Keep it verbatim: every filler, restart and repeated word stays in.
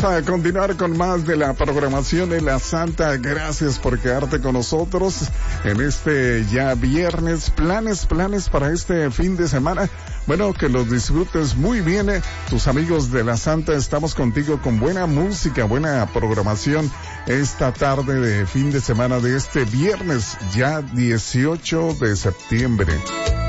Vamos a continuar con más de la programación de la Santa. Gracias por quedarte con nosotros en este ya viernes. Planes, planes para este fin de semana. Bueno, que los disfrutes muy bien, eh. Tus amigos de la Santa, estamos contigo con buena música, buena programación esta tarde de fin de semana de este viernes, ya dieciocho de septiembre.